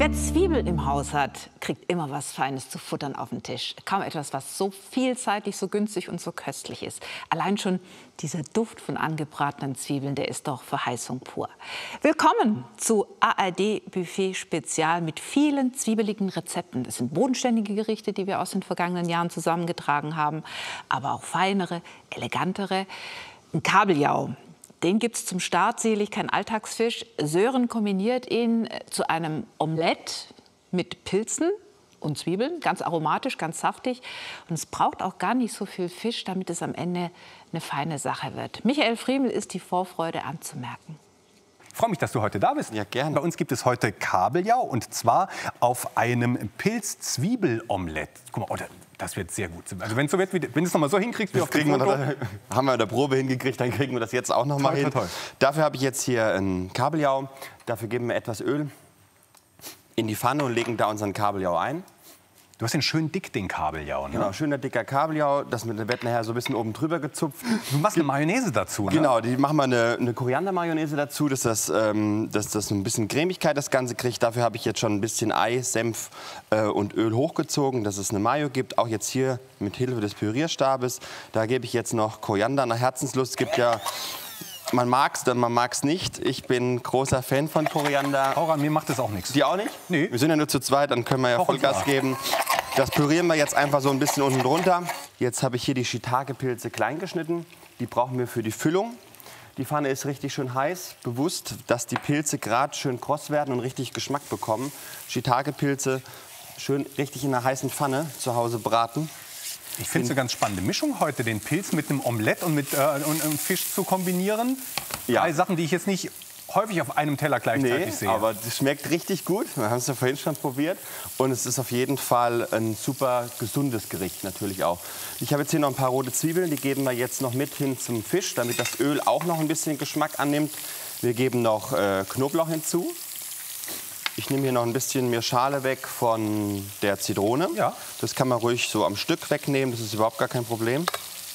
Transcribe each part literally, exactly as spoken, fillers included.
Wer Zwiebel im Haus hat, kriegt immer was Feines zu futtern auf den Tisch. Kaum etwas, was so vielseitig, so günstig und so köstlich ist. Allein schon dieser Duft von angebratenen Zwiebeln, der ist doch Verheißung pur. Willkommen zu A R D Buffet Spezial mit vielen zwiebeligen Rezepten. Das sind bodenständige Gerichte, die wir aus den vergangenen Jahren zusammengetragen haben, aber auch feinere, elegantere. Ein Kabeljau. Den gibt es zum Start, selig, kein Alltagsfisch. Sören kombiniert ihn zu einem Omelett mit Pilzen und Zwiebeln, ganz aromatisch, ganz saftig. Und es braucht auch gar nicht so viel Fisch, damit es am Ende eine feine Sache wird. Michael Friemel ist die Vorfreude anzumerken. Ich freue mich, dass du heute da bist. Ja, gerne. Bei uns gibt es heute Kabeljau, und zwar auf einem Pilz-Zwiebel-Omelett. Guck mal, oh, das wird sehr gut. Also wenn es so wird, wenn du es noch mal so hinkriegst, wie auf dem Foto. Wir da, haben wir in der Probe hingekriegt, dann kriegen wir das jetzt auch noch mal hin. Toll, toll. Dafür habe ich jetzt hier ein Kabeljau. Dafür geben wir etwas Öl in die Pfanne und legen da unseren Kabeljau ein. Du hast den schön dick, den Kabeljau, ne? Genau, schöner dicker Kabeljau. Das wird nachher so ein bisschen oben drüber gezupft. Du machst eine Mayonnaise dazu, ne? Genau, die machen wir eine, eine Koriander-Mayonnaise dazu, dass das, ähm, dass das ein bisschen Cremigkeit das Ganze kriegt. Dafür habe ich jetzt schon ein bisschen Ei, Senf äh, und Öl hochgezogen, dass es eine Mayo gibt. Auch jetzt hier mit Hilfe des Pürierstabes. Da gebe ich jetzt noch Koriander nach Herzenslust. Es gibt ja, man mag es, dann man mag es nicht. Ich bin großer Fan von Koriander. Auch an mir macht das auch nichts. Die auch nicht? Nee. Wir sind ja nur zu zweit, dann können wir ja Vollgas geben. Das pürieren wir jetzt einfach so ein bisschen unten drunter. Jetzt habe ich hier die Shiitake-Pilze klein geschnitten. Die brauchen wir für die Füllung. Die Pfanne ist richtig schön heiß. Bewusst, dass die Pilze gerade schön kross werden und richtig Geschmack bekommen. Shiitake-Pilze schön richtig in einer heißen Pfanne zu Hause braten. Ich finde es eine ganz spannende Mischung heute, den Pilz mit einem Omelett und mit äh, und, und Fisch zu kombinieren. Ja. Drei Sachen, die ich jetzt nicht häufig auf einem Teller gleichzeitig Nee, sehe. aber das schmeckt richtig gut. Wir haben es ja vorhin schon probiert. Und es ist auf jeden Fall ein super gesundes Gericht natürlich auch. Ich habe jetzt hier noch ein paar rote Zwiebeln. Die geben wir jetzt noch mit hin zum Fisch, damit das Öl auch noch ein bisschen Geschmack annimmt. Wir geben noch äh, Knoblauch hinzu. Ich nehme hier noch ein bisschen mehr Schale weg von der Zitrone. Ja. Das kann man ruhig so am Stück wegnehmen. Das ist überhaupt gar kein Problem.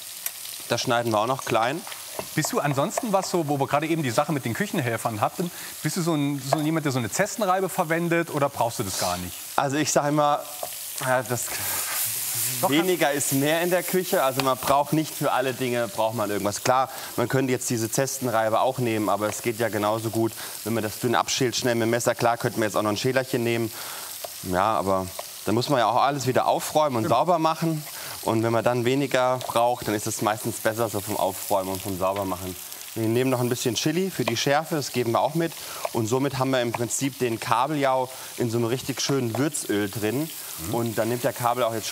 Das schneiden wir auch noch klein. Bist du ansonsten was, so, wo wir gerade eben die Sache mit den Küchenhelfern hatten, bist du so, ein, so jemand, der so eine Zestenreibe verwendet, oder brauchst du das gar nicht? Also ich sage immer, ja, das Doch, weniger ist mehr in der Küche. Also man braucht nicht für alle Dinge braucht man irgendwas. Klar, man könnte jetzt diese Zestenreibe auch nehmen, aber es geht ja genauso gut, wenn man das dünn abschält, schnell mit dem Messer. Klar, könnten wir jetzt auch noch ein Schälerchen nehmen. Ja, aber dann muss man ja auch alles wieder aufräumen und sauber machen. Und wenn man dann weniger braucht, dann ist es meistens besser so vom Aufräumen und vom Saubermachen. Wir nehmen noch ein bisschen Chili für die Schärfe, das geben wir auch mit. Und somit haben wir im Prinzip den Kabeljau in so einem richtig schönen Würzöl drin. Und dann nimmt der Kabeljau jetzt